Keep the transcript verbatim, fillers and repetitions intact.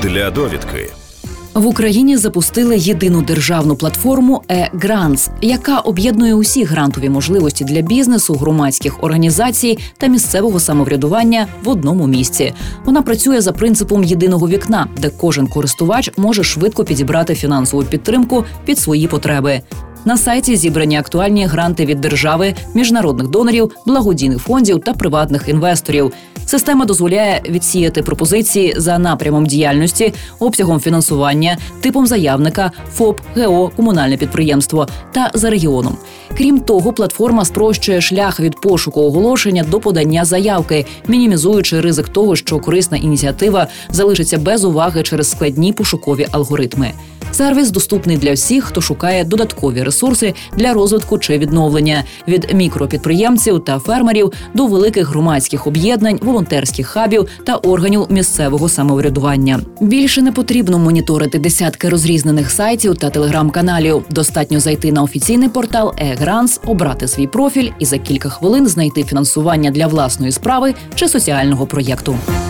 для довідки. В Україні запустили єдину державну платформу e-Grants, яка об'єднує усі грантові можливості для бізнесу, громадських організацій та місцевого самоврядування в одному місці. Вона працює за принципом єдиного вікна, де кожен користувач може швидко підібрати фінансову підтримку під свої потреби. На сайті зібрані актуальні гранти від держави, міжнародних донорів, благодійних фондів та приватних інвесторів. Система дозволяє відсіяти пропозиції за напрямом діяльності, обсягом фінансування, типом заявника, ФОП, ГО, комунальне підприємство та за регіоном. Крім того, платформа спрощує шлях від пошуку оголошення до подання заявки, мінімізуючи ризик того, що корисна ініціатива залишиться без уваги через складні пошукові алгоритми. Сервіс доступний для всіх, хто шукає додаткові ресурси для розвитку чи відновлення – від мікропідприємців та фермерів до великих громадських об'єднань, волонтерських хабів та органів місцевого самоврядування. Більше не потрібно моніторити десятки розрізнених сайтів та телеграм-каналів. Достатньо зайти на офіційний портал e-Grants, обрати свій профіль і за кілька хвилин знайти фінансування для власної справи чи соціального проєкту.